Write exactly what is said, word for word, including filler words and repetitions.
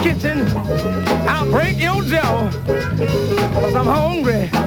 kitchen. I'll break your jaw, 'cause I'm hungry.